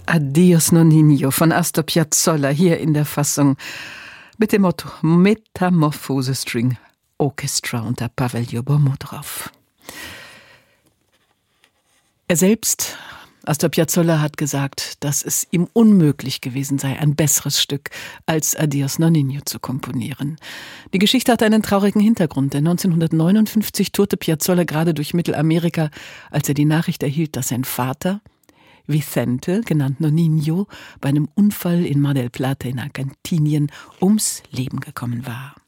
Adios Nonino von Astor Piazzolla hier in der Fassung mit dem Motto Metamorphose String Orchestra unter Pavel Ljubomow drauf. Er selbst, Astor Piazzolla, hat gesagt, dass es ihm unmöglich gewesen sei, ein besseres Stück als Adios Nonino zu komponieren. Die Geschichte hat einen traurigen Hintergrund, denn 1959 tourte Piazzolla gerade durch Mittelamerika, als er die Nachricht erhielt, dass sein Vater, Vicente, genannt Nonino, bei einem Unfall in Mar del Plata in Argentinien ums Leben gekommen war.